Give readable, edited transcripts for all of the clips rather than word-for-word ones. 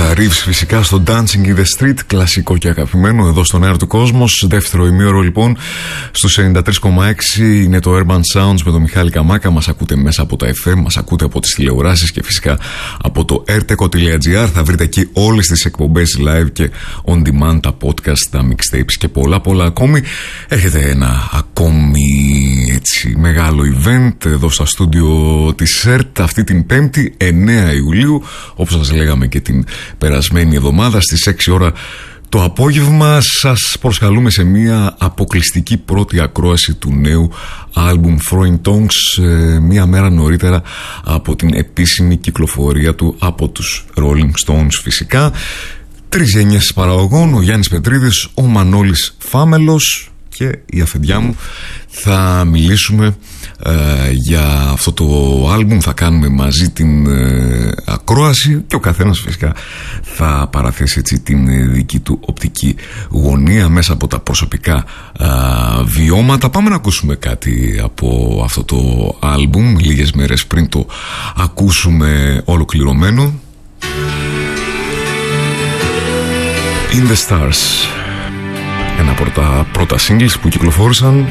Keith Reeves φυσικά στο Dancing in the Street, κλασικό και αγαπημένο εδώ στον αέρα του κόσμος. Δεύτερο ημίωρο λοιπόν στους 93,6 είναι το Urban Sounds με τον Μιχάλη Καμάκα. Μας ακούτε μέσα από τα FM, μας ακούτε από τις τηλεοράσεις και φυσικά από το erteco.gr. Θα βρείτε εκεί όλες τις εκπομπές live και on demand, τα podcast, τα mixtapes και πολλά ακόμη. Έχετε ένα ακόμη έτσι μεγάλο event εδώ στα στούντιο της ΕΡΤ αυτή την 5η 9 Ιουλίου, όπως σας λέγαμε και την περασμένη εβδομάδα στις 6 ώρα το απόγευμα. Σας προσκαλούμε σε μια αποκλειστική πρώτη ακρόαση του νέου άλμπουμ Throwing Tongues, μια μέρα νωρίτερα από την επίσημη κυκλοφορία του από τους Rolling Stones φυσικά. 3 γενιές παραγωγών, ο Γιάννης Πετρίδης, ο Μανώλης Φάμελος και η αφεντιά μου. Θα μιλήσουμε για αυτό το άλμπουμ, θα κάνουμε μαζί την ακρόαση και ο καθένας φυσικά θα παραθέσει έτσι την δική του οπτική γωνία μέσα από τα προσωπικά βιώματα. Πάμε να ακούσουμε κάτι από αυτό το άλμπουμ λίγες μέρες πριν το ακούσουμε ολοκληρωμένο. In the Stars, ένα από τα πρώτα singles που κυκλοφόρησαν.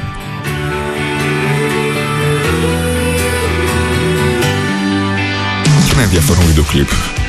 Και ένα ενδιαφέρον βίντεο κλιπ.